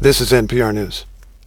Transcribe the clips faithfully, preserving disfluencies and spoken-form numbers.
This is N P R News.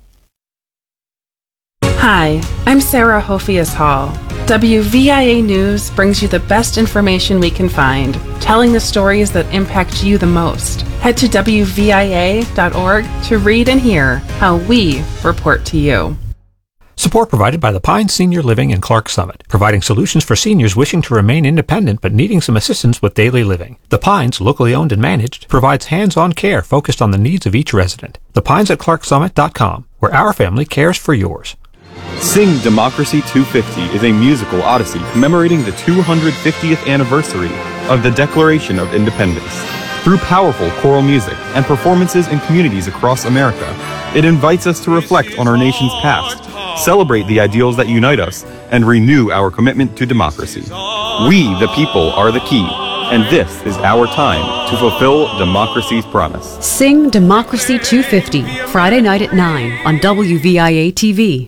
Hi, I'm Sarah Hofias Hall. W V I A News brings you the best information we can find, telling the stories that impact you the most. Head to W V I A dot org to read and hear how we report to you. Support provided by the Pines Senior Living in Clark Summit, providing solutions for seniors wishing to remain independent but needing some assistance with daily living. The Pines, locally owned and managed, provides hands-on care focused on the needs of each resident. The Pines at Clark Summit dot com, where our family cares for yours. Sing Democracy two fifty is a musical odyssey commemorating the two hundred fiftieth anniversary of the Declaration of Independence. Through powerful choral music and performances in communities across America, it invites us to reflect on our nation's past, celebrate the ideals that unite us, and renew our commitment to democracy. We, the people, are the key, and this is our time to fulfill democracy's promise. Sing Democracy two fifty, Friday night at nine on W V I A T V.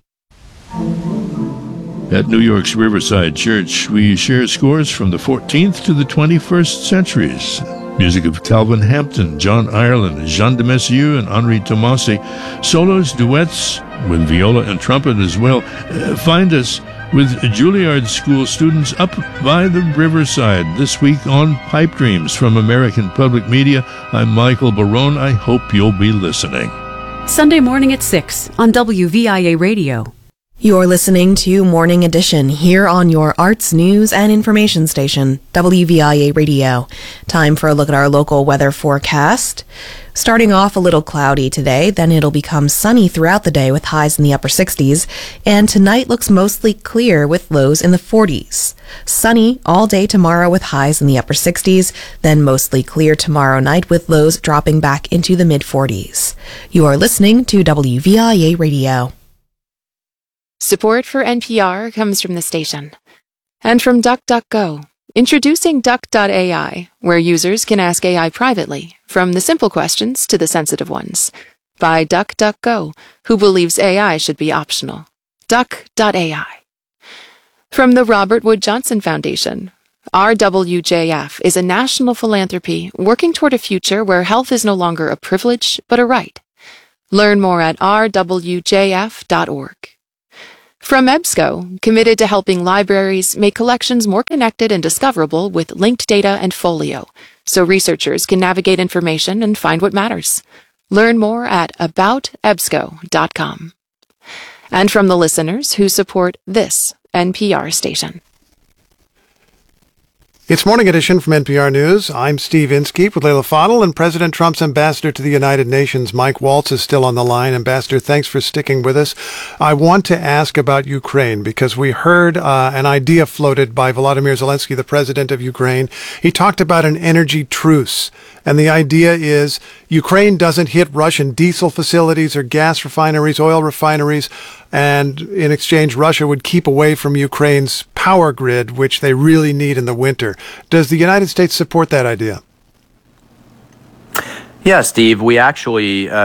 At New York's Riverside Church, we share scores from the fourteenth to the twenty-first centuries. Music of Calvin Hampton, John Ireland, Jean de Messieu, and Henri Tomasi. Solos, duets, with viola and trumpet as well. Uh, find us with Juilliard School students up by the Riverside this week on Pipe Dreams from American Public Media. I'm Michael Barone. I hope you'll be listening. Sunday morning at six on W V I A Radio. You're listening to Morning Edition here on your arts, news, and information station, W V I A Radio. Time for a look at our local weather forecast. Starting off a little cloudy today, then it'll become sunny throughout the day with highs in the upper sixties, and tonight looks mostly clear with lows in the forties. Sunny all day tomorrow with highs in the upper sixties, then mostly clear tomorrow night with lows dropping back into the mid-forties. You are listening to W V I A Radio. Support for N P R comes from the station and from DuckDuckGo. Introducing Duck dot A I, where users can ask A I privately, from the simple questions to the sensitive ones. By DuckDuckGo, who believes A I should be optional. Duck dot A I. From the Robert Wood Johnson Foundation. R W J F is a national philanthropy working toward a future where health is no longer a privilege, but a right. Learn more at R W J F dot org. From EBSCO, committed to helping libraries make collections more connected and discoverable with linked data and Folio, so researchers can navigate information and find what matters. Learn more at about ebsco dot com. And from the listeners who support this N P R station. It's Morning Edition from N P R News. I'm Steve Inskeep with Leila Fadel, and President Trump's ambassador to the United Nations, Mike Waltz, is still on the line. Ambassador, thanks for sticking with us. I want to ask about Ukraine because we heard uh, an idea floated by Volodymyr Zelensky, the president of Ukraine. He talked about an energy truce, and the idea is Ukraine doesn't hit Russian diesel facilities or gas refineries, oil refineries, and in exchange, Russia would keep away from Ukraine's power grid, which they really need in the winter. Does the United States support that idea? Yeah, Steve, we actually uh,